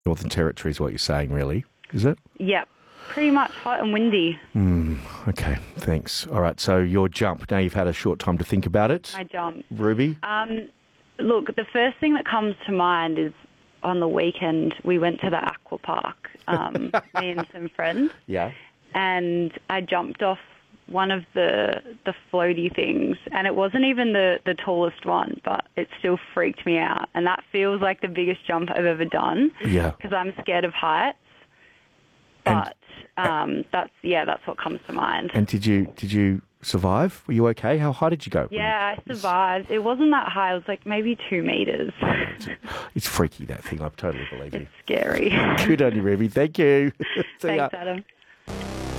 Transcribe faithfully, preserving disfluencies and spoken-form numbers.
Northern Territory is what you're saying, really, is it? Yep. Pretty much hot and windy. Mm, okay, thanks. All right, so your jump. Now you've had a short time to think about it. My jump. Ruby? Um, look, the first thing that comes to mind is on the weekend we went to the aqua park, um, me and some friends. Yeah. And I jumped off one of the the floaty things, and it wasn't even the, the tallest one, but it still freaked me out. And that feels like the biggest jump I've ever done. Yeah. Because I'm scared of heights. But um, that's yeah, that's what comes to mind. And did you did you survive? Were you okay? How high did you go? Yeah, I survived. It wasn't that high. It was like maybe two metres. It's freaky, that thing. I totally believe you. It's scary. Good on you, Ruby. Thank you. See ya. Thanks, Adam.